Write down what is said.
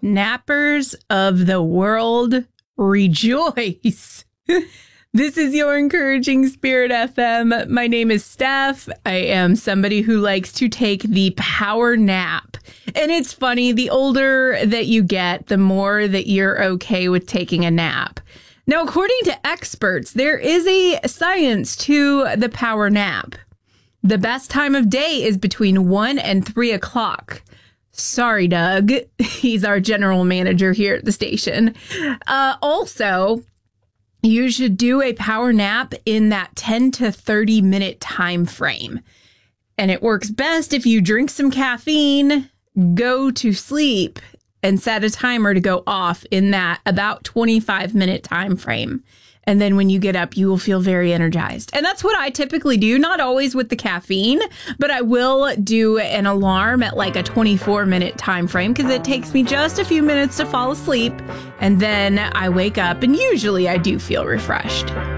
Nappers of the world, rejoice. This is your Encouraging Spirit FM. My name is Steph. I am somebody who likes to take the power nap. And it's funny, the older that you get, the more that you're okay with taking a nap. Now, according to experts, there is a science to the power nap. The best time of day is between 1 and 3 o'clock. Sorry, Doug. He's our general manager here at the station. Also, you should do a power nap in that 10 to 30 minute time frame. And it works best if you drink some caffeine, go to sleep, and set a timer to go off in that about 25-minute time frame. And then when you get up, you will feel very energized. And that's what I typically do, not always with the caffeine, but I will do an alarm at like a 24-minute time frame because it takes me just a few minutes to fall asleep. And then I wake up and usually I do feel refreshed.